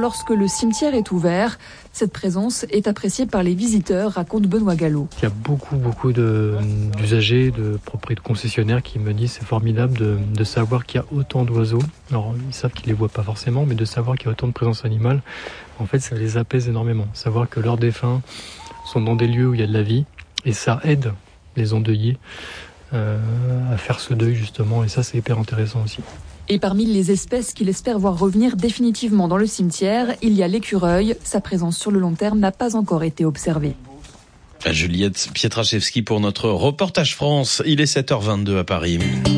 lorsque le cimetière est ouvert. Cette présence est appréciée par les visiteurs, raconte Benoît Gallo. Il y a beaucoup d'usagers, de propriétaires, de concessionnaires qui me disent c'est formidable de savoir qu'il y a autant d'oiseaux. Alors ils savent qu'ils les voient pas forcément, mais de savoir qu'il y a autant de présence animale, en fait ça les apaise énormément. Savoir que leurs défunts sont dans des lieux où il y a de la vie et ça aide les endeuillés à faire ce deuil justement, et ça c'est hyper intéressant aussi. Et parmi les espèces qu'il espère voir revenir définitivement dans le cimetière, il y a l'écureuil. Sa présence sur le long terme n'a pas encore été observée. Juliette Pietraszewski pour notre reportage France. Il est 7h22 à Paris.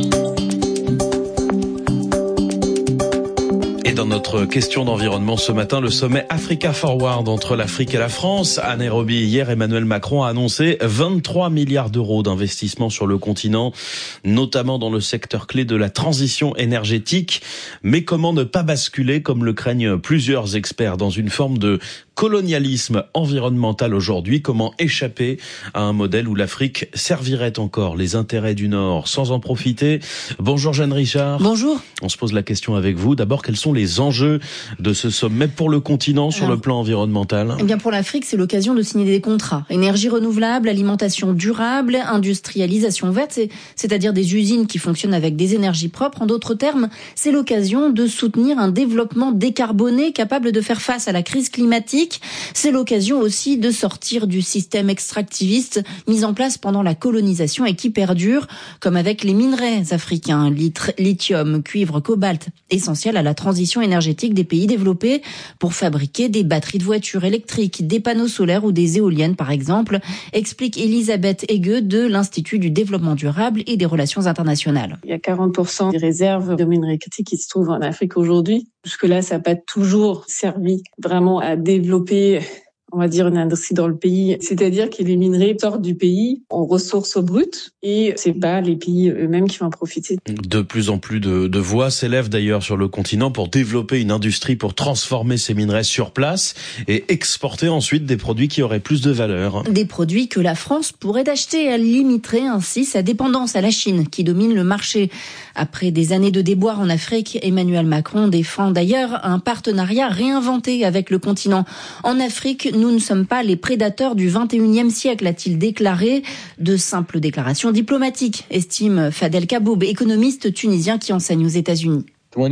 Et dans notre question d'environnement ce matin, le sommet Africa Forward entre l'Afrique et la France. À Nairobi, hier, Emmanuel Macron a annoncé 23 milliards d'euros d'investissement sur le continent, notamment dans le secteur clé de la transition énergétique. Mais comment ne pas basculer, comme le craignent plusieurs experts, dans une forme de colonialisme environnemental aujourd'hui? Comment échapper à un modèle où l'Afrique servirait encore les intérêts du Nord sans en profiter? Bonjour Jeanne Richard. Bonjour. On se pose la question avec vous. D'abord, quels sont les enjeux de ce sommet pour le continent sur le plan environnemental? Eh bien, pour l'Afrique, c'est l'occasion de signer des contrats. Énergie renouvelable, alimentation durable, industrialisation verte, c'est-à-dire des usines qui fonctionnent avec des énergies propres. En d'autres termes, c'est l'occasion de soutenir un développement décarboné capable de faire face à la crise climatique. C'est l'occasion aussi de sortir du système extractiviste mis en place pendant la colonisation et qui perdure, comme avec les minerais africains, lithium, cuivre, cobalt, essentiels à la transition énergétique des pays développés pour fabriquer des batteries de voitures électriques, des panneaux solaires ou des éoliennes par exemple, explique Elisabeth Egueux de l'Institut du développement durable et des relations internationales. Il y a 40% des réserves de minerais critiques qui se trouvent en Afrique aujourd'hui. Jusque-là, ça n'a pas toujours servi vraiment à développer, on va dire, une industrie dans le pays. C'est-à-dire que les minerais sortent du pays en ressources brutes et c'est pas les pays eux-mêmes qui vont en profiter. De plus en plus de voix s'élèvent d'ailleurs sur le continent pour développer une industrie pour transformer ces minerais sur place et exporter ensuite des produits qui auraient plus de valeur. Des produits que la France pourrait acheter. Elle limiterait ainsi sa dépendance à la Chine qui domine le marché. Après des années de déboires en Afrique, Emmanuel Macron défend d'ailleurs un partenariat réinventé avec le continent. En Afrique, nous ne sommes pas les prédateurs du 21e siècle, a-t-il déclaré. De simples déclarations diplomatiques, estime Fadel Kaboub, économiste tunisien qui enseigne aux États-Unis. Quand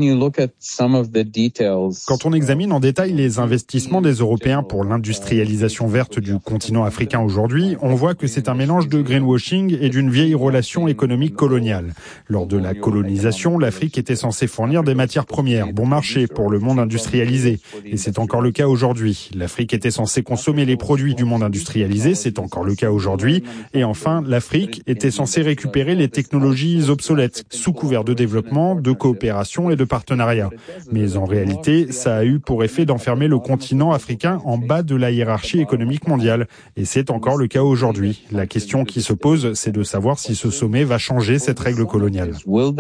on examine en détail les investissements des Européens pour l'industrialisation verte du continent africain aujourd'hui, on voit que c'est un mélange de greenwashing et d'une vieille relation économique coloniale. Lors de la colonisation, l'Afrique était censée fournir des matières premières, bon marché pour le monde industrialisé. Et c'est encore le cas aujourd'hui. L'Afrique était censée consommer les produits du monde industrialisé, c'est encore le cas aujourd'hui. Et enfin, l'Afrique était censée récupérer les technologies obsolètes, sous couvert de développement, de coopération et de partenariat. Mais en réalité, ça a eu pour effet d'enfermer le continent africain en bas de la hiérarchie économique mondiale. Et c'est encore le cas aujourd'hui. La question qui se pose, c'est de savoir si ce sommet va changer cette règle coloniale.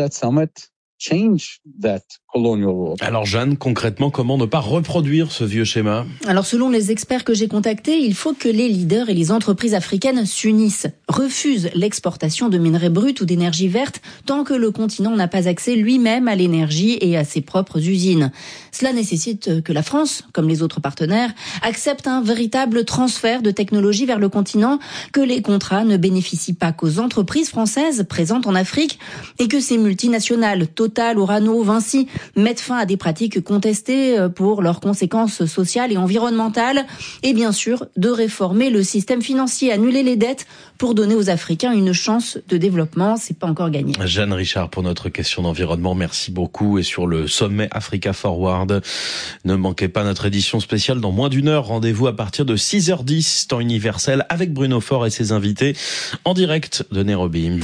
Alors Jeanne, concrètement, comment ne pas reproduire ce vieux schéma? Alors selon les experts que j'ai contactés, il faut que les leaders et les entreprises africaines s'unissent, refusent l'exportation de minerais bruts ou d'énergie verte tant que le continent n'a pas accès lui-même à l'énergie et à ses propres usines. Cela nécessite que la France, comme les autres partenaires, accepte un véritable transfert de technologie vers le continent, que les contrats ne bénéficient pas qu'aux entreprises françaises présentes en Afrique et que ces multinationales, Total, Orano, Vinci, mettent fin à des pratiques contestées pour leurs conséquences sociales et environnementales et bien sûr de réformer le système financier, annuler les dettes pour donner aux Africains une chance de développement. C'est pas encore gagné. Jeanne Richard pour notre question d'environnement, merci beaucoup. Et sur le sommet Africa Forward, ne manquez pas notre édition spéciale dans moins d'une heure. Rendez-vous à partir de 6h10 temps universel avec Bruno Faure et ses invités en direct de Nairobi.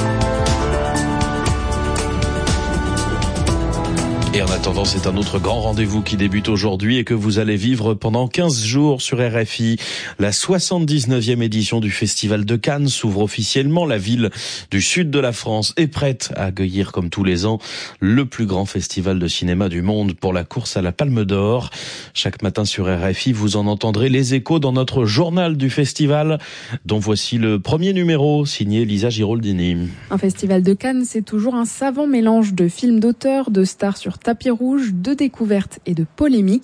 Et en attendant, c'est un autre grand rendez-vous qui débute aujourd'hui et que vous allez vivre pendant 15 jours sur RFI. La 79e édition du Festival de Cannes s'ouvre officiellement. La ville du sud de la France est prête à accueillir, comme tous les ans, le plus grand festival de cinéma du monde pour la course à la Palme d'Or. Chaque matin sur RFI, vous en entendrez les échos dans notre journal du festival, dont voici le premier numéro, signé Lisa Giroldini. Un festival de Cannes, c'est toujours un savant mélange de films d'auteur, de stars sur tapis rouge, de découvertes et de polémiques.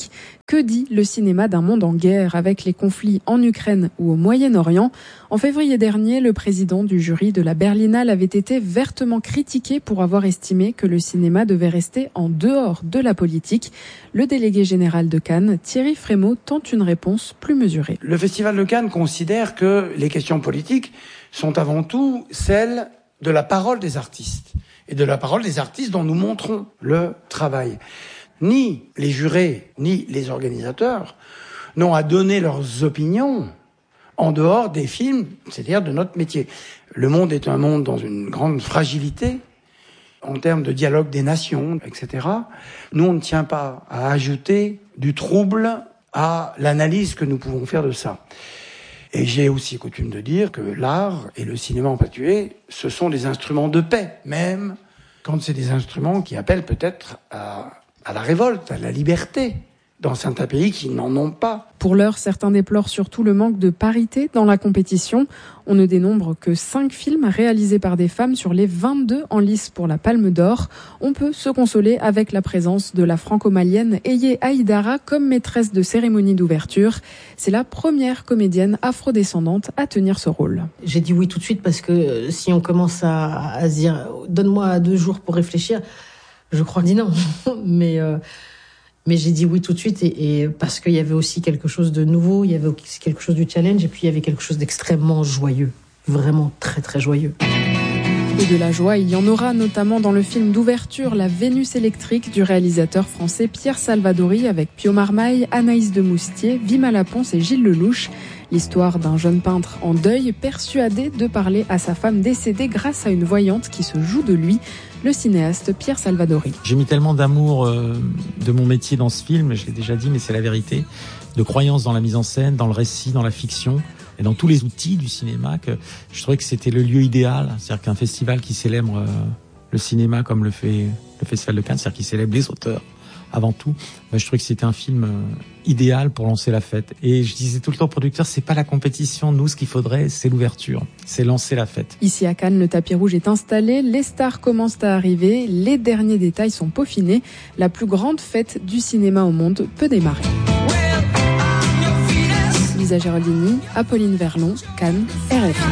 Que dit le cinéma d'un monde en guerre avec les conflits en Ukraine ou au Moyen-Orient ? En février dernier, le président du jury de la Berlinale avait été vertement critiqué pour avoir estimé que le cinéma devait rester en dehors de la politique. Le délégué général de Cannes, Thierry Frémaux, tente une réponse plus mesurée. Le Festival de Cannes considère que les questions politiques sont avant tout celles de la parole des artistes et de la parole des artistes dont nous montrons le travail. Ni les jurés, ni les organisateurs n'ont à donner leurs opinions en dehors des films, c'est-à-dire de notre métier. Le monde est un monde dans une grande fragilité en termes de dialogue des nations, etc. Nous, on ne tient pas à ajouter du trouble à l'analyse que nous pouvons faire de ça. Et j'ai aussi coutume de dire que l'art et le cinéma en particulier, ce sont des instruments de paix, même quand c'est des instruments qui appellent peut-être à la révolte, à la liberté, dans certains pays qui n'en ont pas. Pour l'heure, certains déplorent surtout le manque de parité dans la compétition. On ne dénombre que 5 films réalisés par des femmes sur les 22 en lice pour la Palme d'Or. On peut se consoler avec la présence de la franco-malienne Eye Aïdara comme maîtresse de cérémonie d'ouverture. C'est la première comédienne afrodescendante à tenir ce rôle. J'ai dit oui tout de suite parce que si on commence à se dire « donne-moi 2 jours pour réfléchir », je crois que je dis non. Mais j'ai dit oui tout de suite et parce qu'il y avait aussi quelque chose de nouveau, il y avait aussi quelque chose du challenge et puis il y avait quelque chose d'extrêmement joyeux, vraiment très très joyeux. Et de la joie, il y en aura notamment dans le film d'ouverture La Vénus électrique du réalisateur français Pierre Salvadori avec Pio Marmaille, Anaïs de Moustier, Vima Laponce et Gilles Lelouch. L'histoire d'un jeune peintre en deuil persuadé de parler à sa femme décédée grâce à une voyante qui se joue de lui, le cinéaste Pierre Salvadori. J'ai mis tellement d'amour de mon métier dans ce film, je l'ai déjà dit mais c'est la vérité, de croyance dans la mise en scène, dans le récit, dans la fiction et dans tous les outils du cinéma que je trouvais que c'était le lieu idéal, c'est-à-dire qu'un festival qui célèbre le cinéma comme le fait le Festival de Cannes, c'est-à-dire qui célèbre les auteurs avant tout, je trouvais que c'était un film idéal pour lancer la fête. Et je disais tout le temps aux producteurs, c'est pas la compétition, nous ce qu'il faudrait c'est l'ouverture, c'est lancer la fête. Ici à Cannes, le tapis rouge est installé, les stars commencent à arriver, les derniers détails sont peaufinés, la plus grande fête du cinéma au monde peut démarrer. Lisa Geraldini, Apolline Verlon, Cannes, RFI.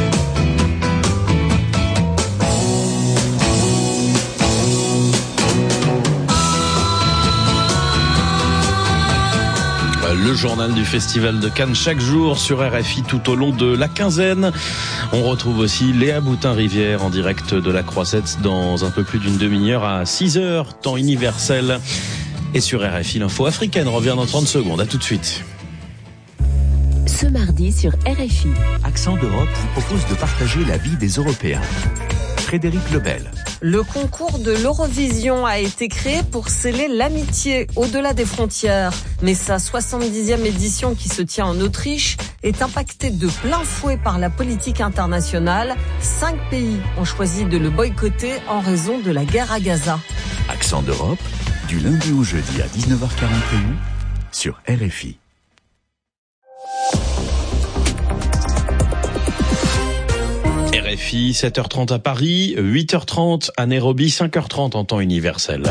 Le journal du Festival de Cannes chaque jour sur RFI tout au long de la quinzaine. On retrouve aussi Léa Boutin-Rivière en direct de la Croisette dans un peu plus d'une demi-heure à 6h, temps universel. Et sur RFI, l'info africaine revient dans 30 secondes. À tout de suite. Ce mardi sur RFI. Accent d'Europe vous propose de partager la vie des Européens. Frédéric Lebel. Le concours de l'Eurovision a été créé pour sceller l'amitié au-delà des frontières. Mais sa 70e édition qui se tient en Autriche est impactée de plein fouet par la politique internationale. 5 pays ont choisi de le boycotter en raison de la guerre à Gaza. Accent d'Europe, du lundi au jeudi à 19h41 sur RFI. RFI, 7h30 à Paris, 8h30 à Nairobi, 5h30 en temps universel.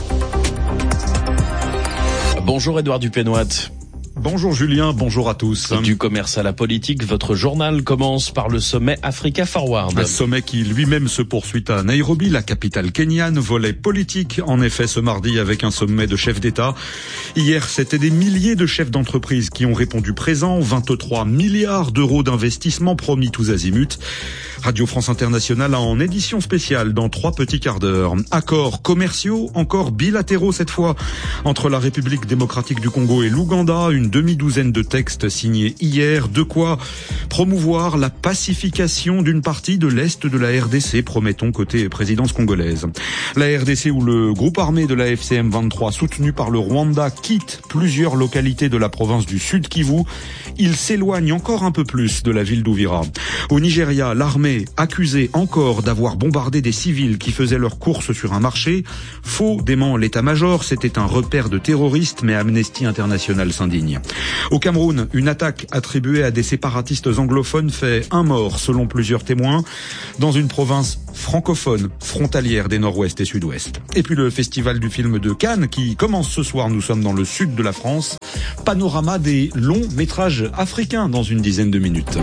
Bonjour Édouard Dupénoit. Bonjour Julien, bonjour à tous. Du commerce à la politique, votre journal commence par le sommet Africa Forward. Un sommet qui lui-même se poursuit à Nairobi, la capitale kenyane, volet politique en effet ce mardi avec un sommet de chefs d'État. Hier, c'était des milliers de chefs d'entreprise qui ont répondu présents, 23 milliards d'euros d'investissement promis tous azimuts. Radio France Internationale a en édition spéciale dans 3 petits quarts d'heure. Accords commerciaux, encore bilatéraux cette fois, entre la République démocratique du Congo et l'Ouganda, une demi-douzaine de textes signés hier, de quoi promouvoir la pacification d'une partie de l'Est de la RDC, promettons côté présidence congolaise. La RDC où le groupe armé de la FCM 23, soutenu par le Rwanda, quitte plusieurs localités de la province du Sud Kivu. Il s'éloigne encore un peu plus de la ville d'Ouvira. Au Nigeria, l'armée accusée encore d'avoir bombardé des civils qui faisaient leurs courses sur un marché. Faux dément l'état-major, c'était un repère de terroristes, mais Amnesty International s'indigne. montagne. Au Cameroun, une attaque attribuée à des séparatistes anglophones fait un mort, selon plusieurs témoins, dans une province francophone, frontalière des nord-ouest et sud-ouest. Et puis le festival du film de Cannes qui commence ce soir. Nous sommes dans le sud de la France. Panorama des longs métrages africains dans une dizaine de minutes.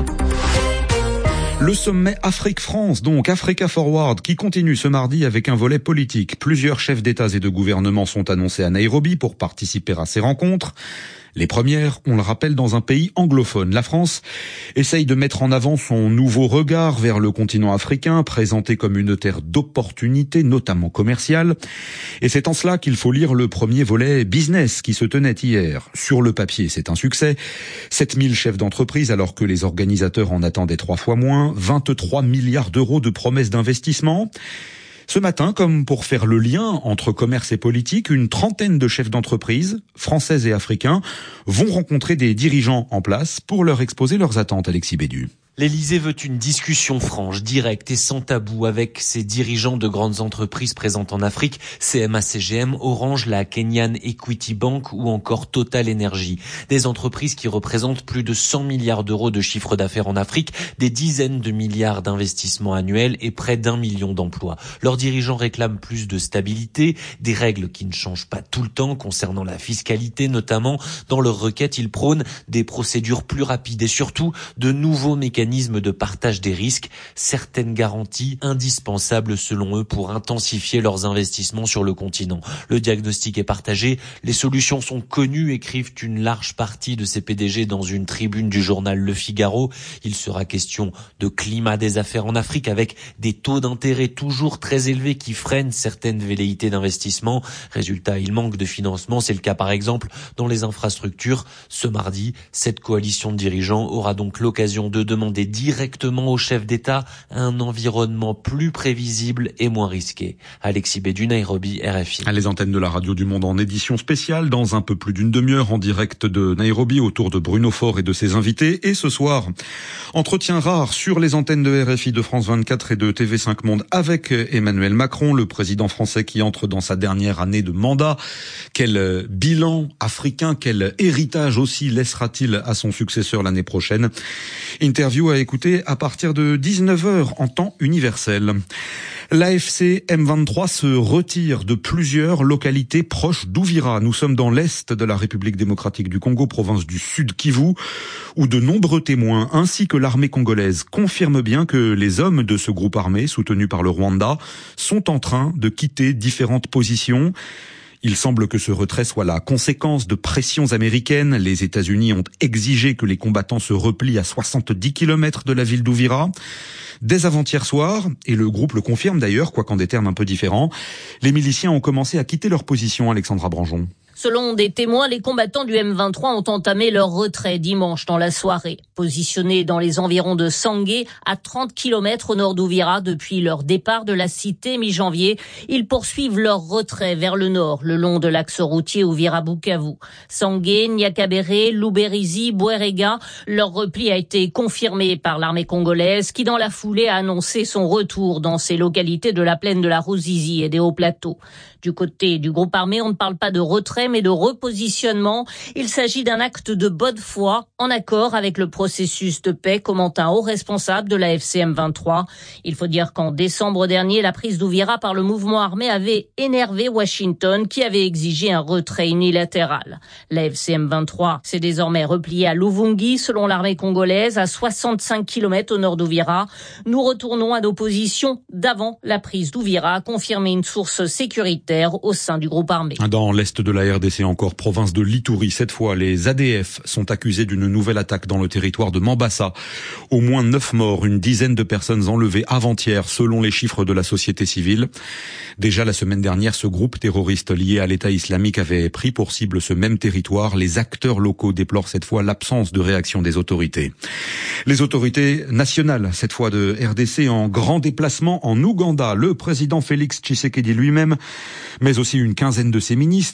Le sommet Afrique-France, donc Africa Forward, qui continue ce mardi avec un volet politique. Plusieurs chefs d'État et de gouvernement sont annoncés à Nairobi pour participer à ces rencontres. Les premières, on le rappelle, dans un pays anglophone. La France essaye de mettre en avant son nouveau regard vers le continent africain, présenté comme une terre d'opportunités, notamment commerciales. Et c'est en cela qu'il faut lire le premier volet business qui se tenait hier. Sur le papier, c'est un succès. 7000 chefs d'entreprise, alors que les organisateurs en attendaient 3 fois moins. 23 milliards d'euros de promesses d'investissement. Ce matin, comme pour faire le lien entre commerce et politique, une trentaine de chefs d'entreprise, françaises et africains, vont rencontrer des dirigeants en place pour leur exposer leurs attentes. Alexis Bédu. L'Élysée veut une discussion franche, directe et sans tabou avec ses dirigeants de grandes entreprises présentes en Afrique, CMA-CGM, Orange, la Kenyan Equity Bank ou encore Total Energy. Des entreprises qui représentent plus de 100 milliards d'euros de chiffre d'affaires en Afrique, des dizaines de milliards d'investissements annuels et près d'1 million d'emplois. Leurs dirigeants réclament plus de stabilité, des règles qui ne changent pas tout le temps concernant la fiscalité notamment. Dans leurs requêtes, ils prônent des procédures plus rapides et surtout de nouveaux mécanismes de partage des risques, certaines garanties indispensables selon eux pour intensifier leurs investissements sur le continent. Le diagnostic est partagé, les solutions sont connues, écrivent une large partie de ces PDG dans une tribune du journal Le Figaro. Il sera question de climat des affaires en Afrique avec des taux d'intérêt toujours très élevés qui freinent certaines velléités d'investissement. Résultat, il manque de financement, c'est le cas par exemple dans les infrastructures. Ce mardi, cette coalition de dirigeants aura donc l'occasion de demander directement au chef d'État un environnement plus prévisible et moins risqué. Alexis Bédu, Nairobi, RFI. Les antennes de la Radio du Monde en édition spéciale dans un peu plus d'une demi-heure en direct de Nairobi autour de Bruno Faure et de ses invités. Et ce soir, entretien rare sur les antennes de RFI, de France 24 et de TV5 Monde avec Emmanuel Macron, le président français qui entre dans sa dernière année de mandat. Quel bilan africain, quel héritage aussi laissera-t-il à son successeur l'année prochaine? Interview à écouter à partir de 19h en temps universel. L'AFC M23 se retire de plusieurs localités proches d'Ouvira. Nous sommes dans l'est de la République démocratique du Congo, province du Sud Kivu, où de nombreux témoins ainsi que l'armée congolaise confirment bien que les hommes de ce groupe armé, soutenu par le Rwanda, sont en train de quitter différentes positions. Il semble que ce retrait soit la conséquence de pressions américaines. Les États-Unis ont exigé que les combattants se replient à 70 km de la ville d'Ouvira. Dès avant-hier soir, et le groupe le confirme d'ailleurs, quoique en des termes un peu différents, les miliciens ont commencé à quitter leur position. Alexandra Branjon. Selon des témoins, les combattants du M23 ont entamé leur retrait dimanche dans la soirée. Positionnés dans les environs de Sangué, à 30 km au nord d'Ouvira depuis leur départ de la cité mi-janvier, ils poursuivent leur retrait vers le nord, le long de l'axe routier Ouvira-Bukavu. Sangué, Nyakabere, Luberizi, Bouérega, leur repli a été confirmé par l'armée congolaise qui dans la foulée a annoncé son retour dans ces localités de la plaine de la Ruzizi et des hauts plateaux. Du côté du groupe armé, on ne parle pas de retrait mais de repositionnement. Il s'agit d'un acte de bonne foi en accord avec le processus de paix, commente un haut responsable de la FCM23. Il faut dire qu'en décembre dernier, la prise d'Ouvira par le mouvement armé avait énervé Washington qui avait exigé un retrait unilatéral. La FCM23 s'est désormais repliée à Luvungi selon l'armée congolaise à 65 km au nord d'Ouvira. Nous retournons à nos positions d'avant la prise d'Ouvira, a confirmé une source sécuritaire au sein du groupe armé. Dans l'est de la RDC encore, province de l'Ituri, cette fois, les ADF sont accusés d'une nouvelle attaque dans le territoire de Mambasa. Au moins 9 morts, une dizaine de personnes enlevées avant-hier, selon les chiffres de la société civile. Déjà la semaine dernière, ce groupe terroriste lié à l'État islamique avait pris pour cible ce même territoire. Les acteurs locaux déplorent cette fois l'absence de réaction des autorités. Les autorités nationales, cette fois de RDC, en grand déplacement en Ouganda. Le président Félix Tshisekedi lui-même, mais aussi une quinzaine de ses ministres, étaient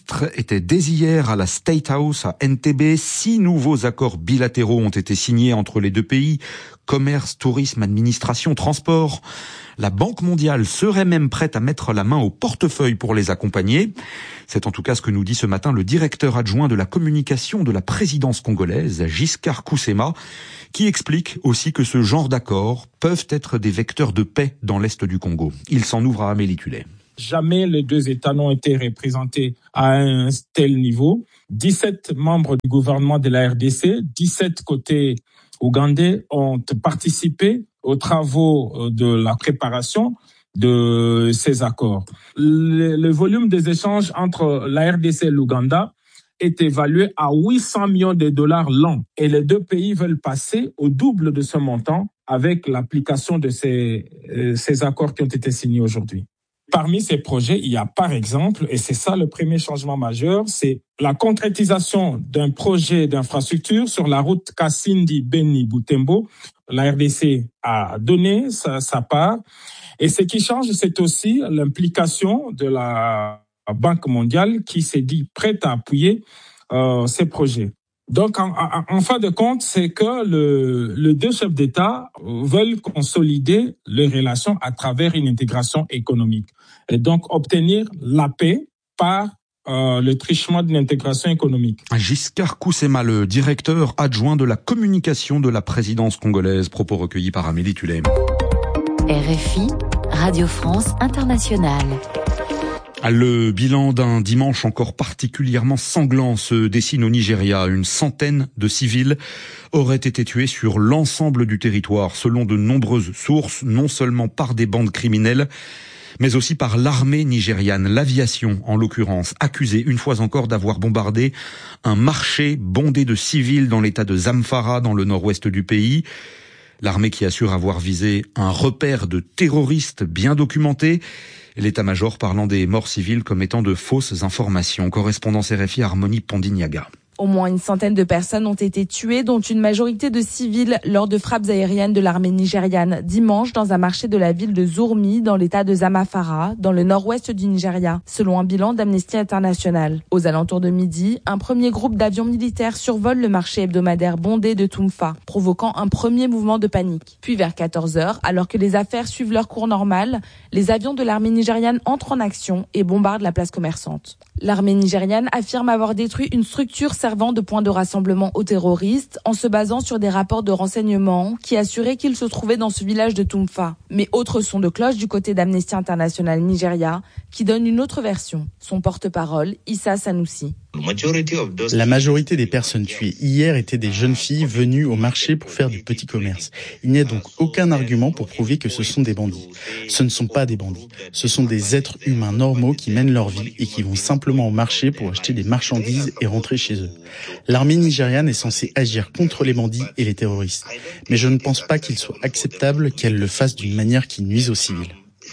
était dès hier à la State House à Entebbe. 6 nouveaux accords bilatéraux ont été signés entre les deux pays. Commerce, tourisme, administration, transport. La Banque mondiale serait même prête à mettre la main au portefeuille pour les accompagner. C'est en tout cas ce que nous dit ce matin le directeur adjoint de la communication de la présidence congolaise, Giscard Koussema, qui explique aussi que ce genre d'accords peuvent être des vecteurs de paix dans l'est du Congo. Il s'en ouvre à Amélie Tullet. Jamais les deux États n'ont été représentés à un tel niveau. 17 membres du gouvernement de la RDC, 17 côté ougandais ont participé aux travaux de la préparation de ces accords. Le volume des échanges entre la RDC et l'Ouganda est évalué à 800 millions de dollars l'an. Et les deux pays veulent passer au double de ce montant avec l'application de ces accords qui ont été signés aujourd'hui. Parmi ces projets, il y a par exemple, et c'est ça le premier changement majeur, c'est la concrétisation d'un projet d'infrastructure sur la route Kasindi-Beni-Butembo. La RDC a donné sa part. Et ce qui change, c'est aussi l'implication de la Banque mondiale qui s'est dit prête à appuyer ces projets. Donc, en fin de compte, c'est que les deux chefs d'État veulent consolider les relations à travers une intégration économique. Et donc, obtenir la paix par le truchement d'une intégration économique. Giscard Koussema, le directeur adjoint de la communication de la présidence congolaise, propos recueillis par Amélie Tullet. RFI, Radio France Internationale. Le bilan d'un dimanche encore particulièrement sanglant se dessine au Nigeria. Une centaine de civils auraient été tués sur l'ensemble du territoire, selon de nombreuses sources, non seulement par des bandes criminelles, mais aussi par l'armée nigériane, l'aviation en l'occurrence, accusée une fois encore d'avoir bombardé un marché bondé de civils dans l'état de Zamfara, dans le nord-ouest du pays. L'armée qui assure avoir visé un repère de terroristes bien documenté. L'état-major parlant des morts civiles comme étant de fausses informations. Correspondance RFI Harmonie Pondignaga. Au moins une centaine de personnes ont été tuées, dont une majorité de civils, lors de frappes aériennes de l'armée nigériane dimanche dans un marché de la ville de Zurmi, dans l'état de Zamfara, dans le nord-ouest du Nigeria, selon un bilan d'Amnesty International. Aux alentours de midi, un premier groupe d'avions militaires survole le marché hebdomadaire bondé de Tumfa, provoquant un premier mouvement de panique. Puis vers 14h, alors que les affaires suivent leur cours normal, les avions de l'armée nigériane entrent en action et bombardent la place commerçante. L'armée nigériane affirme avoir détruit une structure servant de point de rassemblement aux terroristes en se basant sur des rapports de renseignement qui assuraient qu'ils se trouvaient dans ce village de Tumfa. Mais autre son de cloche du côté d'Amnesty International Nigeria qui donne une autre version. Son porte-parole, Issa Sanusi. La majorité des personnes tuées hier étaient des jeunes filles venues au marché pour faire du petit commerce. Il n'y a donc aucun argument pour prouver que ce sont des bandits. Ce ne sont pas des bandits. Ce sont des êtres humains normaux qui mènent leur vie et qui vont simplement au marché pour acheter des marchandises et rentrer chez eux. L'armée nigériane est censée agir contre les bandits et les terroristes. Mais je ne pense pas qu'il soit acceptable qu'elle le fasse d'une manière qui nuise aux civils.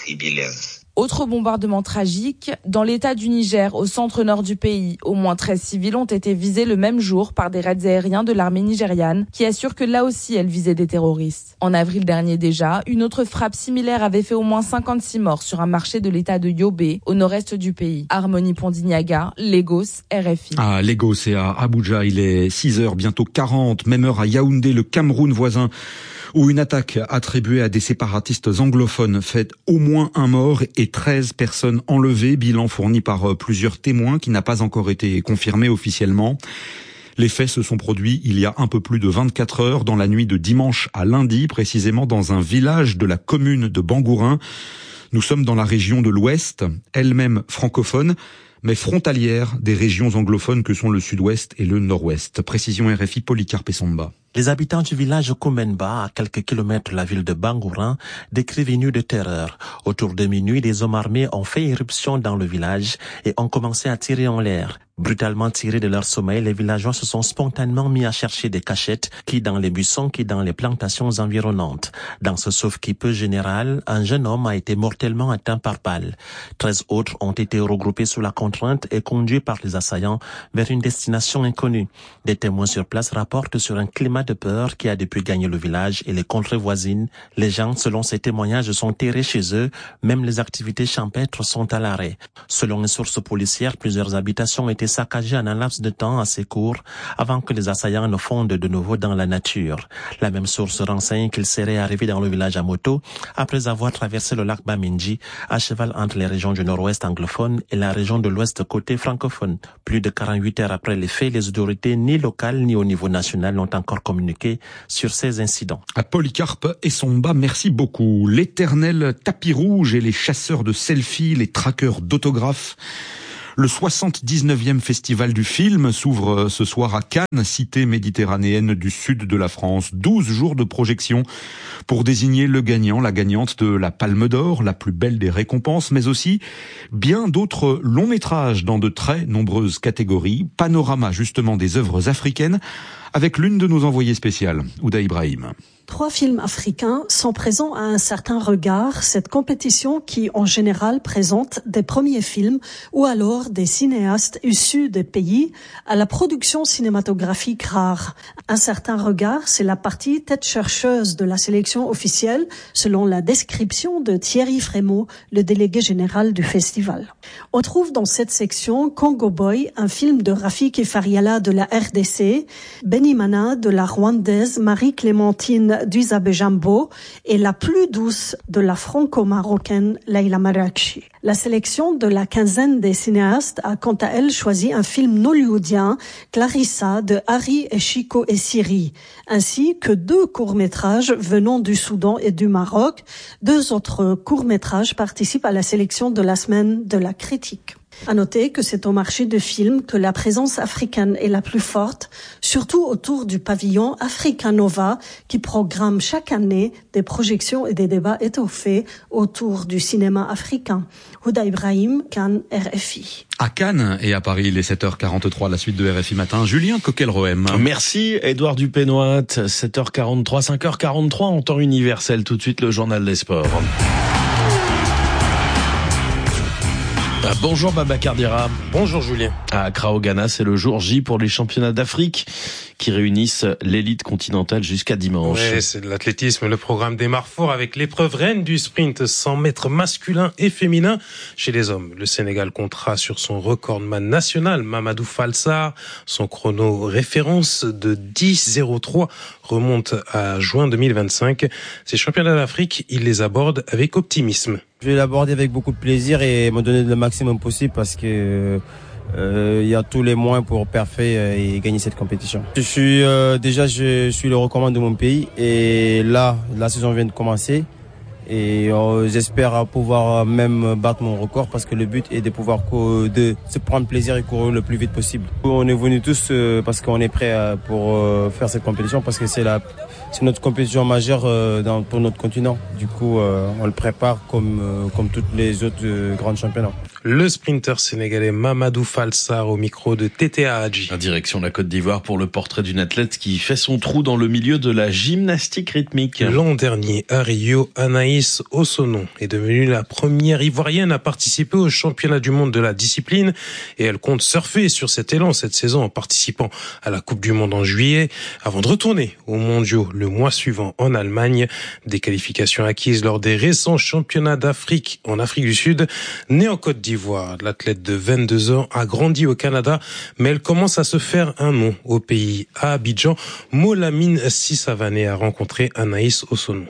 Autre bombardement tragique, dans l'état du Niger, au centre-nord du pays, au moins 13 civils ont été visés le même jour par des raids aériens de l'armée nigériane, qui assure que là aussi elle visait des terroristes. En avril dernier déjà, une autre frappe similaire avait fait au moins 56 morts sur un marché de l'état de Yobe, au nord-est du pays. Harmonie Pondignaga, Lagos, RFI. À Lagos et à Abuja, il est 6h, bientôt 40, même heure à Yaoundé, le Cameroun voisin, où une attaque attribuée à des séparatistes anglophones fait au moins un mort et 13 personnes enlevées, bilan fourni par plusieurs témoins qui n'a pas encore été confirmé officiellement. Les faits se sont produits il y a un peu plus de 24 heures, dans la nuit de dimanche à lundi, précisément dans un village de la commune de Bangourin. Nous sommes dans la région de l'Ouest, elle-même francophone, mais frontalière des régions anglophones que sont le Sud-Ouest et le Nord-Ouest. Précision RFI, Polycarpe Samba. Les habitants du village Koumenba, à quelques kilomètres de la ville de Bangourin, décrivent une nuit de terreur. Autour de minuit, des hommes armés ont fait irruption dans le village et ont commencé à tirer en l'air. Brutalement tirés de leur sommeil, les villageois se sont spontanément mis à chercher des cachettes, qui dans les buissons, qui dans les plantations environnantes. Dans ce sauve-qui-peut général, un jeune homme a été mortellement atteint par balle. 13 autres ont été regroupés sous la contrainte et conduits par les assaillants vers une destination inconnue. Des témoins sur place rapportent sur un climat de peur qui a depuis gagné le village et les contrées voisines. Les gens, selon ces témoignages, sont terrés chez eux. Même les activités champêtres sont à l'arrêt. Selon une source policière, plusieurs habitations ont été saccagé en un laps de temps assez court avant que les assaillants ne fondent de nouveau dans la nature. La même source renseigne qu'il serait arrivé dans le village à moto après avoir traversé le lac Bamindji à cheval entre les régions du nord-ouest anglophone et la région de l'ouest côté francophone. Plus de 48 heures après les faits, les autorités ni locales ni au niveau national n'ont encore communiqué sur ces incidents. À Polycarpe et Somba, merci beaucoup. L'éternel tapis rouge et les chasseurs de selfies, les traqueurs d'autographes. Le 79e festival du film s'ouvre ce soir à Cannes, cité méditerranéenne du sud de la France. 12 jours de projection pour désigner le gagnant, la gagnante de la Palme d'Or, la plus belle des récompenses, mais aussi bien d'autres longs métrages dans de très nombreuses catégories. Panorama justement des œuvres africaines avec l'une de nos envoyées spéciales, Ouda Ibrahim. 3 films africains sont présents à un certain regard, cette compétition qui en général présente des premiers films ou alors des cinéastes issus des pays à la production cinématographique rare. Un certain regard, c'est la partie tête chercheuse de la sélection officielle selon la description de Thierry Frémaux, le délégué général du festival. On trouve dans cette section Congo Boy, un film de Rafiki Fariala de la RDC, Benimana de la rwandaise Marie-Clémentine d'Usabe Jambo et la plus douce de la franco-marocaine Leila Marakchi. La sélection de la quinzaine des cinéastes a quant à elle choisi un film nollywoodien, Clarissa de Harry et Chico et Siri, ainsi que 2 courts-métrages venant du Soudan et du Maroc. 2 autres courts-métrages participent à la sélection de la semaine de la critique. À noter que c'est au marché de films que la présence africaine est la plus forte, surtout autour du pavillon Africa Nova qui programme chaque année des projections et des débats étoffés autour du cinéma africain. Ouda Ibrahim, Cannes, RFI. À Cannes et à Paris, les 7h43, la suite de RFI Matin. Julien Coquel-Rohem. Merci Édouard Dupénoit, 7h43, 5h43 en temps universel. Tout de suite le journal des sports. Bonjour Babacar Diarra. Bonjour Julien. À Accra au Ghana, c'est le jour J pour les championnats d'Afrique qui réunissent l'élite continentale jusqu'à dimanche. Ouais, c'est de l'athlétisme. Le programme démarre fort avec l'épreuve reine du sprint 100 mètres masculin et féminin. Chez les hommes, le Sénégal comptera sur son recordman national, Mamadou Fall Sarr. Son chrono référence de 10,03 remonte à juin 2025. Ces championnats d'Afrique, il les aborde avec optimisme. Je vais l'aborder avec beaucoup de plaisir et me donner le maximum possible parce que il y a tous les moyens pour parfaire et gagner cette compétition. Je suis le recordman de mon pays et là la saison vient de commencer et j'espère pouvoir même battre mon record parce que le but est de pouvoir de se prendre plaisir et courir le plus vite possible. On est venus tous parce qu'on est prêts pour faire cette compétition parce que c'est notre compétition majeure pour notre continent. Du coup, on le prépare comme toutes les autres grands championnats. Le sprinter sénégalais Mamadou Fall Sarr au micro de TTA Hadji. En direction de la Côte d'Ivoire pour le portrait d'une athlète qui fait son trou dans le milieu de la gymnastique rythmique. L'an dernier, à Rio, Anaïs Ossonon est devenue la première Ivoirienne à participer au championnat du monde de la discipline et elle compte surfer sur cet élan cette saison en participant à la Coupe du Monde en juillet avant de retourner aux mondiaux le mois suivant en Allemagne. Des qualifications acquises lors des récents championnats d'Afrique en Afrique du Sud. Née en Côte d'Ivoire, l'athlète de 22 ans a grandi au Canada, mais elle commence à se faire un nom au pays. À Abidjan, Molamine Sissavané a rencontré Anaïs Ossonon.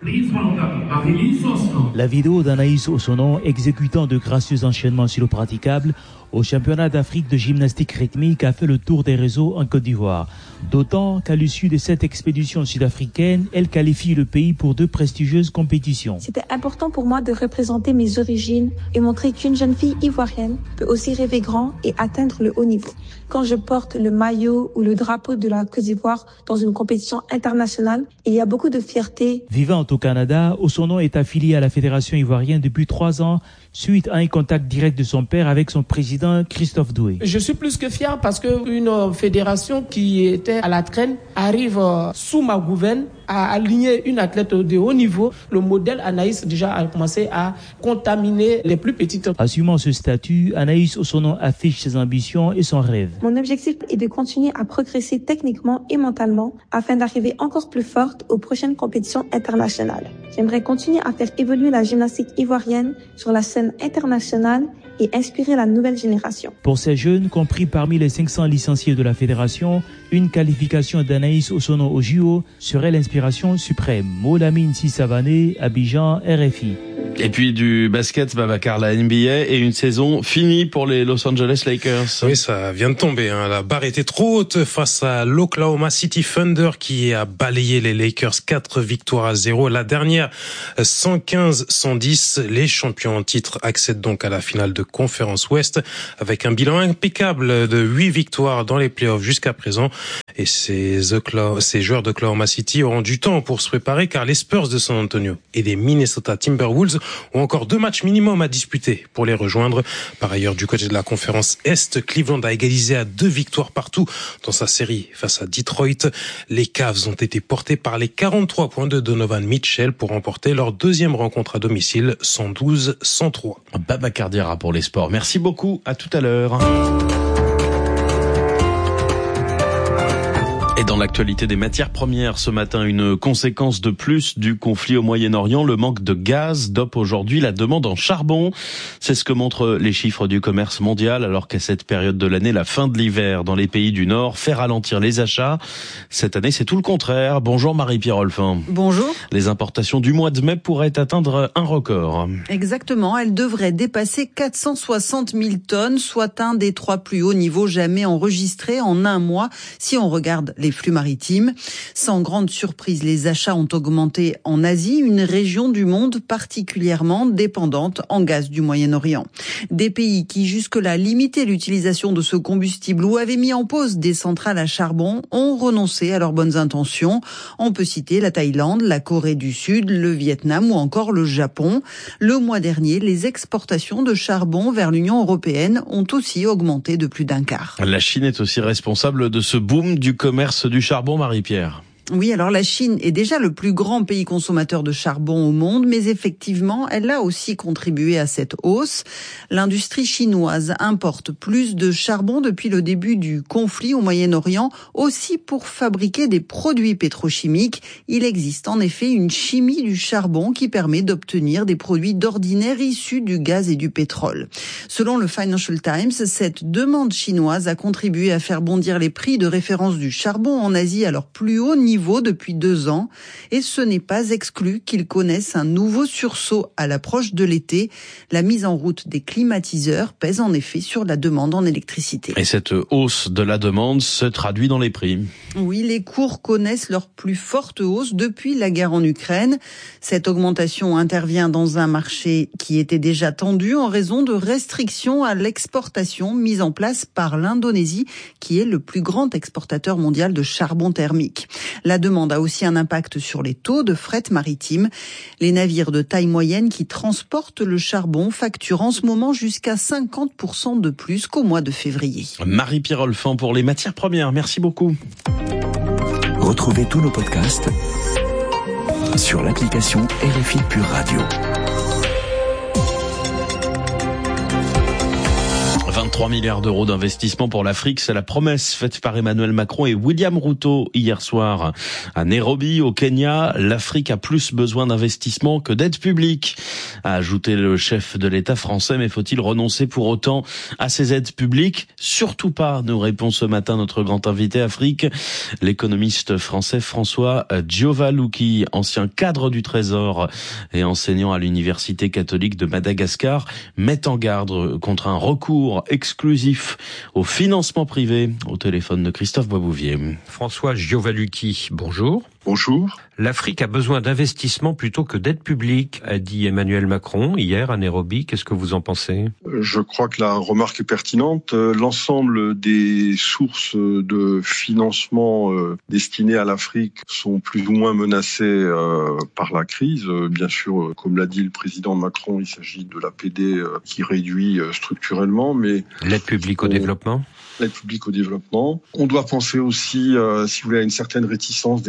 La vidéo d'Anaïs Ossonon exécutant de gracieux enchaînements sur le praticable au championnat d'Afrique de gymnastique rythmique a fait le tour des réseaux en Côte d'Ivoire. D'autant qu'à l'issue de cette expédition sud-africaine, elle qualifie le pays pour 2 prestigieuses compétitions. C'était important pour moi de représenter mes origines et montrer qu'une jeune fille ivoirienne peut aussi rêver grand et atteindre le haut niveau. Quand je porte le maillot ou le drapeau de la Côte d'Ivoire dans une compétition internationale, il y a beaucoup de fierté. Vivant au Canada, Ossonon est affilié à la Fédération ivoirienne depuis 3 ans, suite à un contact direct de son père avec son président Christophe Doué. Je suis plus que fier parce qu'une fédération qui était à la traîne arrive sous ma gouverne à aligner une athlète de haut niveau. Le modèle Anaïs déjà a commencé à contaminer les plus petites. Assumant ce statut, Anaïs Ossonon affiche ses ambitions et son rêve. Mon objectif est de continuer à progresser techniquement et mentalement afin d'arriver encore plus forte aux prochaines compétitions internationales. J'aimerais continuer à faire évoluer la gymnastique ivoirienne sur la scène internationale et inspirer la nouvelle génération. Pour ces jeunes, compris parmi les 500 licenciés de la fédération, une qualification d'Anaïs Osono au JO serait l'inspiration suprême. Molamine Sissavané, Abidjan, RFI. Et puis du basket, Babacar, la NBA et une saison finie pour les Los Angeles Lakers. Oui, ça vient de tomber. La barre était trop haute face à l'Oklahoma City Thunder qui a balayé les Lakers 4-0. La dernière, 115-110. Les champions en titre accèdent donc à la finale de Conférence Ouest avec un bilan impeccable de 8 victoires dans les playoffs jusqu'à présent. Et ces joueurs d'Oklahoma City auront du temps pour se préparer car les Spurs de San Antonio et les Minnesota Timberwolves ont encore 2 matchs minimum à disputer pour les rejoindre. Par ailleurs, du côté de la conférence Est, Cleveland a égalisé à 2 victoires partout dans sa série face à Detroit. Les Cavs ont été portés par les 43 points de Donovan Mitchell pour remporter leur 2e rencontre à domicile, 112-103. Babacar Diarra pour les sports. Merci beaucoup, à tout à l'heure. Et dans l'actualité des matières premières ce matin, une conséquence de plus du conflit au Moyen-Orient, le manque de gaz dope aujourd'hui la demande en charbon. C'est ce que montrent les chiffres du commerce mondial, alors qu'à cette période de l'année, la fin de l'hiver dans les pays du Nord fait ralentir les achats. Cette année, c'est tout le contraire. Bonjour Marie-Pierre Olphin. Bonjour. Les importations du mois de mai pourraient atteindre un record. Exactement, elles devraient dépasser 460 000 tonnes, soit un des 3 plus hauts niveaux jamais enregistrés en un mois, si on regarde les flux maritimes. Sans grande surprise, les achats ont augmenté en Asie, une région du monde particulièrement dépendante en gaz du Moyen-Orient. Des pays qui jusque-là limitaient l'utilisation de ce combustible ou avaient mis en pause des centrales à charbon ont renoncé à leurs bonnes intentions. On peut citer la Thaïlande, la Corée du Sud, le Vietnam ou encore le Japon. Le mois dernier, les exportations de charbon vers l'Union européenne ont aussi augmenté de plus d'un quart. La Chine est aussi responsable de ce boom du commerce du charbon, Marie-Pierre. Oui, alors la Chine est déjà le plus grand pays consommateur de charbon au monde, mais effectivement, elle a aussi contribué à cette hausse. L'industrie chinoise importe plus de charbon depuis le début du conflit au Moyen-Orient, aussi pour fabriquer des produits pétrochimiques. Il existe en effet une chimie du charbon qui permet d'obtenir des produits d'ordinaire issus du gaz et du pétrole. Selon le Financial Times, cette demande chinoise a contribué à faire bondir les prix de référence du charbon en Asie à leur plus haut niveau depuis 2 ans, et ce n'est pas exclu qu'ils connaissent un nouveau sursaut à l'approche de l'été. La mise en route des climatiseurs pèse en effet sur la demande en électricité. Et cette hausse de la demande se traduit dans les prix. Oui, les cours connaissent leur plus forte hausse depuis la guerre en Ukraine. Cette augmentation intervient dans un marché qui était déjà tendu en raison de restrictions à l'exportation mises en place par l'Indonésie, qui est le plus grand exportateur mondial de charbon thermique. La demande a aussi un impact sur les taux de fret maritime. Les navires de taille moyenne qui transportent le charbon facturent en ce moment jusqu'à 50% de plus qu'au mois de février. Marie-Pierre Olphin pour les matières premières. Merci beaucoup. Retrouvez tous nos podcasts sur l'application RFI Pure Radio. 23 milliards d'euros d'investissement pour l'Afrique, c'est la promesse faite par Emmanuel Macron et William Ruto hier soir. À Nairobi, au Kenya, l'Afrique a plus besoin d'investissement que d'aide publique, a ajouté le chef de l'État français. Mais faut-il renoncer pour autant à ces aides publiques? Surtout pas, nous répond ce matin notre grand invité Afrique, l'économiste français François Giovalucchi, ancien cadre du Trésor et enseignant à l'Université catholique de Madagascar, met en garde contre un recours exclusif au financement privé. Au téléphone de Christophe Boisbouvier. François Giovalucchi, bonjour. Bonjour. L'Afrique a besoin d'investissement plutôt que d'aide publique, a dit Emmanuel Macron hier à Nairobi. Qu'est-ce que vous en pensez? Je crois que la remarque est pertinente. L'ensemble des sources de financement destinées à l'Afrique sont plus ou moins menacées par la crise. Bien sûr, comme l'a dit le président Macron, il s'agit de l'APD qui réduit structurellement, mais l'aide publique au développement. L'aide publique au développement. On doit penser aussi, si vous voulez, à une certaine réticence des marchés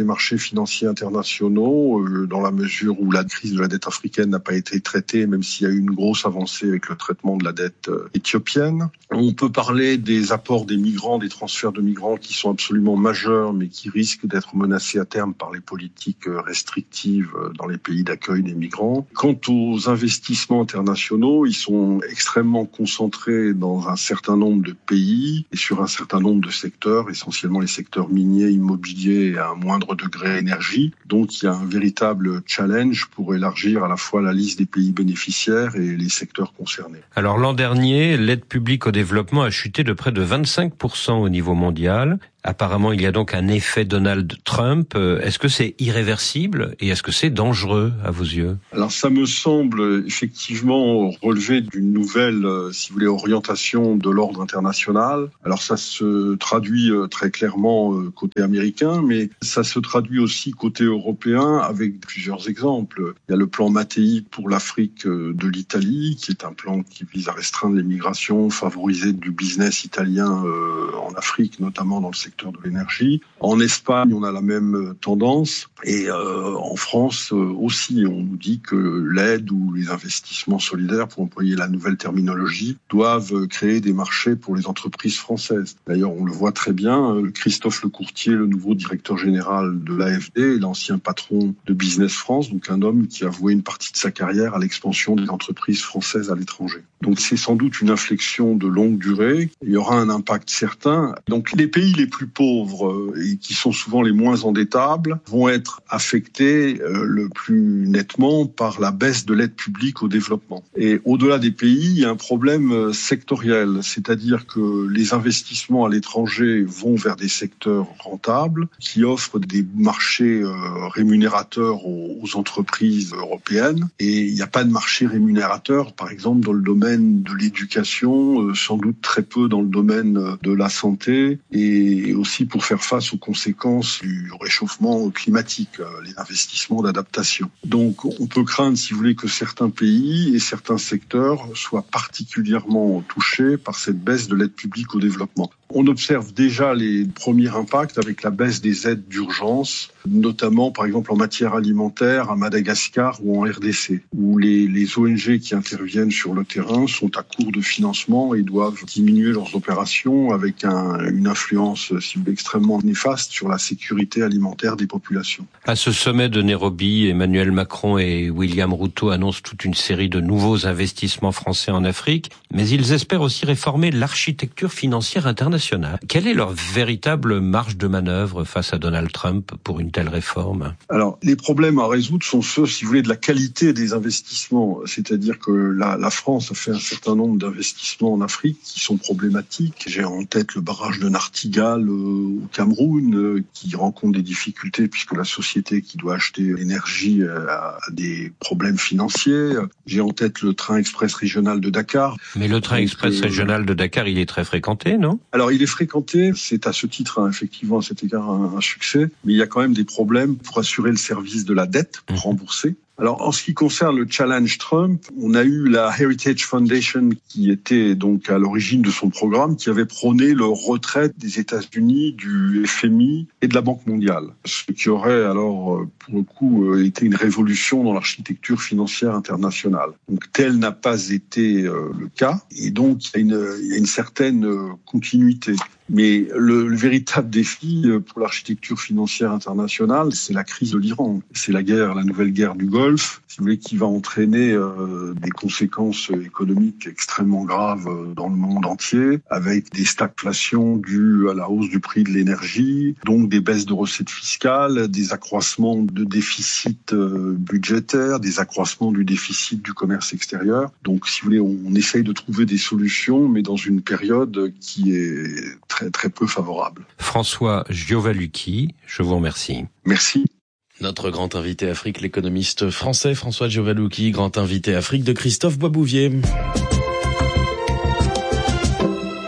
financiers internationaux, dans la mesure où la crise de la dette africaine n'a pas été traitée, même s'il y a eu une grosse avancée avec le traitement de la dette éthiopienne. On peut parler des apports des migrants, des transferts de migrants qui sont absolument majeurs, mais qui risquent d'être menacés à terme par les politiques restrictives dans les pays d'accueil des migrants. Quant aux investissements internationaux, ils sont extrêmement concentrés dans un certain nombre de pays et sur un certain nombre de secteurs, essentiellement les secteurs miniers, immobiliers et à un moindre degré énergie. Donc il y a un véritable challenge pour élargir à la fois la liste des pays bénéficiaires et les secteurs concernés. Alors l'an dernier, l'aide publique au développement a chuté de près de 25% au niveau mondial. Apparemment, il y a donc un effet Donald Trump. Est-ce que c'est irréversible et est-ce que c'est dangereux à vos yeux? Alors ça me semble effectivement relever d'une nouvelle, si vous voulez, orientation de l'ordre international. Alors ça se traduit très clairement côté américain, mais ça se traduit aussi côté européen avec plusieurs exemples. Il y a le plan Mattei pour l'Afrique de l'Italie, qui est un plan qui vise à restreindre les migrations, favoriser du business italien en Afrique, notamment dans le secteur de l'énergie. En Espagne, on a la même tendance et en France aussi, on nous dit que l'aide ou les investissements solidaires, pour employer la nouvelle terminologie, doivent créer des marchés pour les entreprises françaises. D'ailleurs, on le voit très bien, Christophe Lecourtier, le nouveau directeur général de l'AFD, l'ancien patron de Business France, donc un homme qui a voué une partie de sa carrière à l'expansion des entreprises françaises à l'étranger. Donc c'est sans doute une inflexion de longue durée. Il y aura un impact certain. Donc les pays les plus pauvres et qui sont souvent les moins endettables vont être affectés le plus nettement par la baisse de l'aide publique au développement. Et au-delà des pays, il y a un problème sectoriel, c'est-à-dire que les investissements à l'étranger vont vers des secteurs rentables qui offrent des marchés rémunérateurs aux entreprises européennes. Et il n'y a pas de marché rémunérateur, par exemple, dans le domaine de l'éducation, sans doute très peu dans le domaine de la santé et aussi pour faire face aux conséquences du réchauffement climatique, les investissements d'adaptation. Donc on peut craindre, si vous voulez, que certains pays et certains secteurs soient particulièrement touchés par cette baisse de l'aide publique au développement. On observe déjà les premiers impacts avec la baisse des aides d'urgence, notamment par exemple en matière alimentaire à Madagascar ou en RDC, où les ONG qui interviennent sur le terrain sont à court de financement et doivent diminuer leurs opérations avec une influence, si vous voulez, extrêmement néfaste sur la sécurité alimentaire des populations. À ce sommet de Nairobi, Emmanuel Macron et William Ruto annoncent toute une série de nouveaux investissements français en Afrique, mais ils espèrent aussi réformer l'architecture financière internationale. Quelle est leur véritable marge de manœuvre face à Donald Trump pour une telle réforme? Alors, les problèmes à résoudre sont ceux, si vous voulez, de la qualité des investissements. C'est-à-dire que la France a fait un certain nombre d'investissements en Afrique qui sont problématiques. J'ai en tête le barrage de Nartigal au Cameroun, qui rencontre des difficultés puisque la société qui doit acheter l'énergie a des problèmes financiers. J'ai en tête le train express régional de Dakar. Mais le train express régional de Dakar, il est très fréquenté, non? Alors, il est fréquenté, c'est à ce titre, effectivement, à cet égard, un succès, mais il y a quand même des problèmes pour assurer le service de la dette remboursée. Alors, en ce qui concerne le challenge Trump, on a eu la Heritage Foundation qui était donc à l'origine de son programme, qui avait prôné le retrait des États-Unis, du FMI et de la Banque mondiale. Ce qui aurait alors, pour le coup, été une révolution dans l'architecture financière internationale. Donc, tel n'a pas été le cas. Et donc, il y a une certaine continuité. Mais le véritable défi pour l'architecture financière internationale, c'est la crise de l'Iran. C'est la nouvelle guerre du Golfe, si vous voulez, qui va entraîner des conséquences économiques extrêmement graves dans le monde entier, avec des stagflations dues à la hausse du prix de l'énergie, donc des baisses de recettes fiscales, des accroissements de déficit budgétaire, des accroissements du déficit du commerce extérieur. Donc, si vous voulez, on essaye de trouver des solutions, mais dans une période qui est très, très peu favorable. François Giovalucchi, je vous remercie. Merci. Notre grand invité Afrique, l'économiste français François Giovalucchi, grand invité Afrique de Christophe Boisbouvier.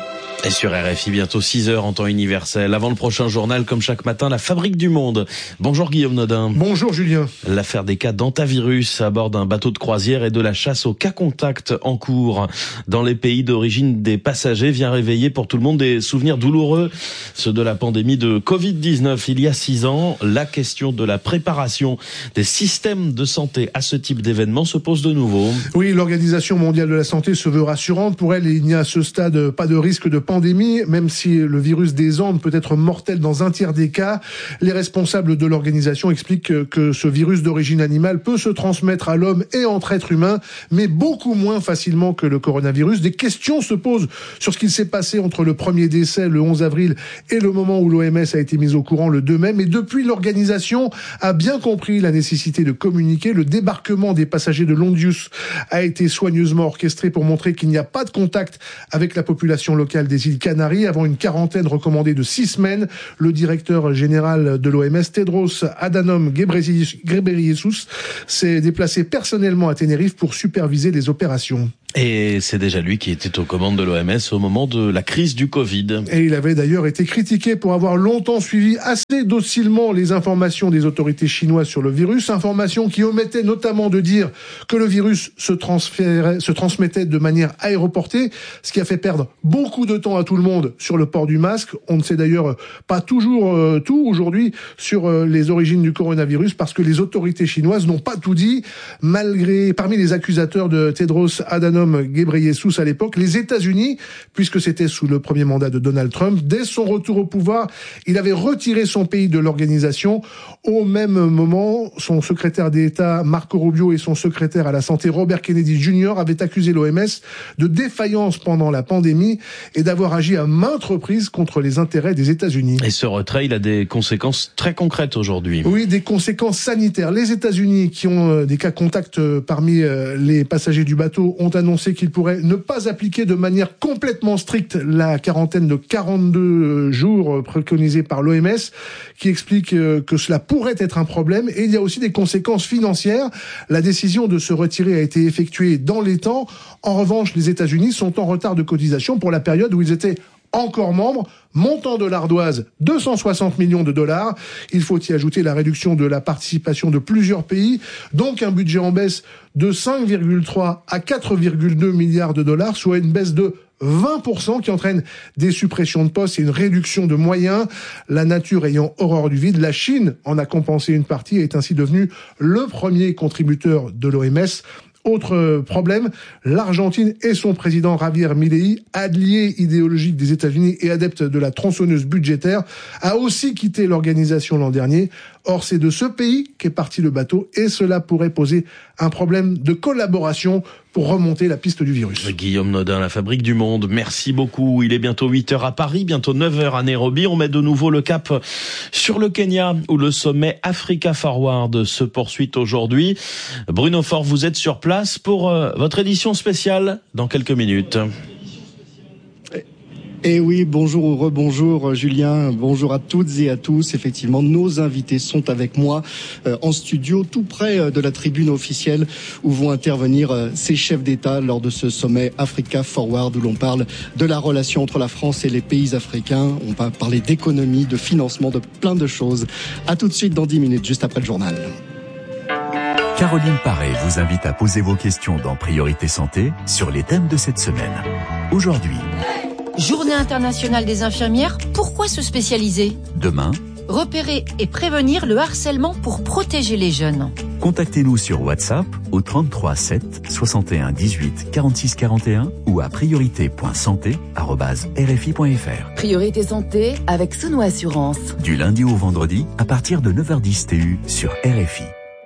Et sur RFI, bientôt 6h en temps universel. Avant le prochain journal, comme chaque matin, la Fabrique du Monde. Bonjour Guillaume Nodin. Bonjour Julien. L'affaire des cas d'antavirus à bord d'un bateau de croisière et de la chasse aux cas contacts en cours dans les pays d'origine des passagers vient réveiller pour tout le monde des souvenirs douloureux. Ceux de la pandémie de Covid-19 il y a 6 ans. La question de la préparation des systèmes de santé à ce type d'événement se pose de nouveau. Oui, l'Organisation mondiale de la santé se veut rassurante. Pour elle, il n'y a à ce stade pas de risque de pandémie, même si le virus des Andes peut être mortel dans un tiers des cas. Les responsables de l'organisation expliquent que ce virus d'origine animale peut se transmettre à l'homme et entre êtres humains, mais beaucoup moins facilement que le coronavirus. Des questions se posent sur ce qu'il s'est passé entre le premier décès, le 11 avril, et le moment où l'OMS a été mise au courant le 2 mai. Mais depuis, l'organisation a bien compris la nécessité de communiquer. Le débarquement des passagers de Londius a été soigneusement orchestré pour montrer qu'il n'y a pas de contact avec la population locale des îles Canaries avant une quarantaine recommandée de 6 semaines. Le directeur général de l'OMS, Tedros Adhanom Ghebreyesus, s'est déplacé personnellement à Tenerife pour superviser les opérations. Et c'est déjà lui qui était aux commandes de l'OMS au moment de la crise du Covid. Et il avait d'ailleurs été critiqué pour avoir longtemps suivi assez docilement les informations des autorités chinoises sur le virus, informations qui omettaient notamment de dire que le virus se transmettait de manière aéroportée, ce qui a fait perdre beaucoup de temps à tout le monde sur le port du masque. On ne sait d'ailleurs pas toujours tout aujourd'hui sur les origines du coronavirus parce que les autorités chinoises n'ont pas tout dit, parmi les accusateurs de Tedros Adhanom Ghebreyesus à l'époque, les États-Unis, puisque c'était sous le premier mandat de Donald Trump. Dès son retour au pouvoir, il avait retiré son pays de l'organisation. Au même moment, son secrétaire d'État Marco Rubio et son secrétaire à la santé Robert Kennedy Jr. avaient accusé l'OMS de défaillance pendant la pandémie et d'avoir agi à maintes reprises contre les intérêts des États-Unis. Et ce retrait, il a des conséquences très concrètes aujourd'hui. Oui, des conséquences sanitaires. Les États-Unis, qui ont des cas contacts parmi les passagers du bateau, ont annoncé qu'ils pourraient ne pas appliquer de manière complètement stricte la quarantaine de 42 jours préconisée par l'OMS, qui explique que cela pourrait être un problème. Et il y a aussi des conséquences financières. La décision de se retirer a été effectuée dans les temps. En revanche, les États-Unis sont en retard de cotisation pour la période où ils étaient encore membres, montant de l'ardoise 260 millions de dollars. Il faut y ajouter la réduction de la participation de plusieurs pays, donc un budget en baisse de 5,3 à 4,2 milliards de dollars, soit une baisse de 20% qui entraîne des suppressions de postes et une réduction de moyens. La nature ayant horreur du vide, la Chine en a compensé une partie et est ainsi devenue le premier contributeur de l'OMS. Autre problème, l'Argentine et son président Javier Milei, allié idéologique des États-Unis et adepte de la tronçonneuse budgétaire, a aussi quitté l'organisation l'an dernier. Or, c'est de ce pays qu'est parti le bateau et cela pourrait poser un problème de collaboration pour remonter la piste du virus. Guillaume Nodin, la Fabrique du Monde, merci beaucoup. Il est bientôt 8h à Paris, bientôt 9h à Nairobi. On met de nouveau le cap sur le Kenya où le sommet Africa Forward se poursuit aujourd'hui. Bruno Faure, vous êtes sur place pour votre édition spéciale dans quelques minutes. Et oui, bonjour ou rebonjour Julien, bonjour à toutes et à tous. Effectivement, nos invités sont avec moi en studio, tout près de la tribune officielle où vont intervenir ces chefs d'État lors de ce sommet Africa Forward où l'on parle de la relation entre la France et les pays africains. On va parler d'économie, de financement, de plein de choses. À tout de suite dans 10 minutes, juste après le journal. Caroline Paré vous invite à poser vos questions dans Priorité Santé sur les thèmes de cette semaine. Aujourd'hui, Journée internationale des infirmières, pourquoi se spécialiser ? demain, Repérer et prévenir le harcèlement pour protéger les jeunes. contactez-nous sur WhatsApp au 33 7 61 18 46 41 ou à priorité.santé@rfi.fr. Priorité Santé avec Sono Assurance. Du lundi au vendredi à partir de 9h10 TU sur RFI.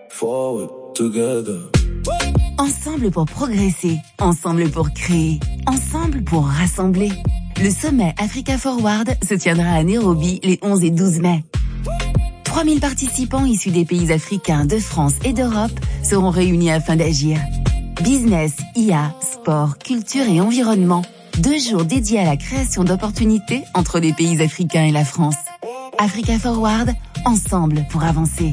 Ensemble pour progresser, ensemble pour créer, ensemble pour rassembler. Le sommet Africa Forward se tiendra à Nairobi les 11 et 12 mai. 3000 participants issus des pays africains, de France et d'Europe seront réunis afin d'agir. Business, IA, sport, culture et environnement. 2 jours dédiés à la création d'opportunités entre les pays africains et la France. Africa Forward, ensemble pour avancer.